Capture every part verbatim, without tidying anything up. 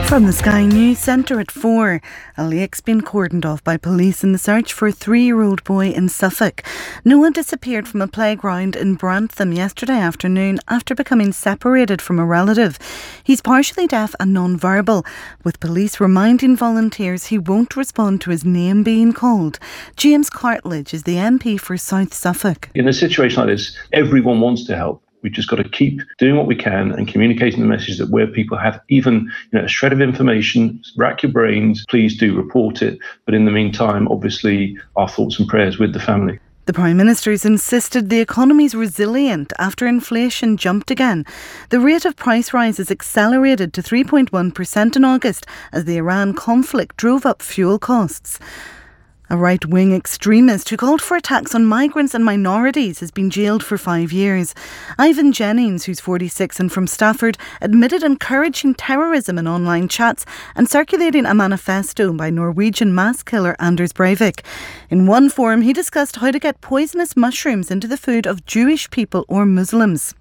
From the Sky News Centre at four, a lake's been cordoned off by police in the search for a three-year-old boy in Suffolk. Noah disappeared from a playground in Brantham yesterday afternoon after becoming separated from a relative. He's partially deaf and non-verbal, with police reminding volunteers he won't respond to his name being called. James Cartledge is the M P for South Suffolk. In a situation like this, everyone wants to help. We've just got to keep doing what we can and communicating the message that where people have even you know, a shred of information, rack your brains, please do report it. But in the meantime, obviously, our thoughts and prayers with the family. The Prime Minister has insisted the economy's resilient after inflation jumped again. The rate of price rises accelerated to three point one percent in August as the Iran conflict drove up fuel costs. A right-wing extremist who called for attacks on migrants and minorities has been jailed for five years. Ivan Jennings, who's forty-six and from Stafford, admitted encouraging terrorism in online chats and circulating a manifesto by Norwegian mass killer Anders Breivik. In one forum, he discussed how to get poisonous mushrooms into the food of Jewish people or Muslims.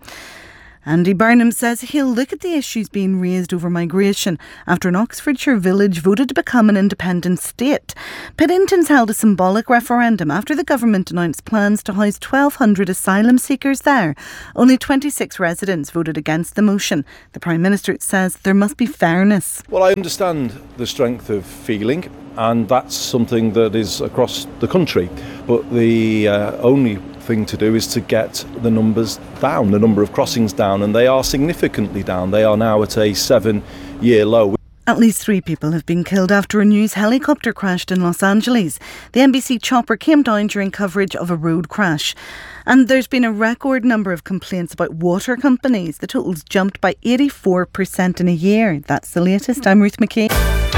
Andy Burnham says he'll look at the issues being raised over migration after an Oxfordshire village voted to become an independent state. Piddington's held a symbolic referendum after the government announced plans to house twelve hundred asylum seekers there. Only twenty-six residents voted against the motion. The Prime Minister says there must be fairness. Well, I understand the strength of feeling, and that's something that is across the country. But the uh, only thing to do is to get the numbers down, the number of crossings down, and they are significantly down. They are now at a seven-year low. At least three people have been killed after a news helicopter crashed in Los Angeles. The N B C chopper came down during coverage of a road crash. And there's been a record number of complaints about water companies. The total's jumped by eighty-four percent in a year. That's the latest. I'm Ruth McKay.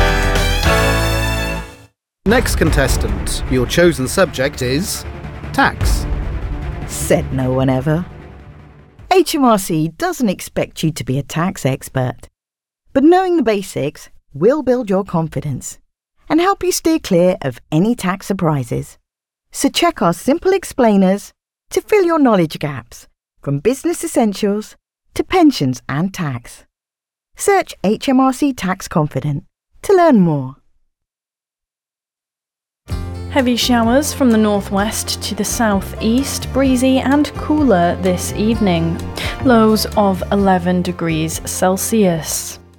Next contestant, your chosen subject is tax. Said no one ever. H M R C doesn't expect you to be a tax expert, but knowing the basics will build your confidence and help you steer clear of any tax surprises. So check our simple explainers to fill your knowledge gaps, from business essentials to pensions and tax. Search H M R C Tax Confident to learn more. Heavy showers from the northwest to the southeast, breezy and cooler this evening. Lows of eleven degrees Celsius.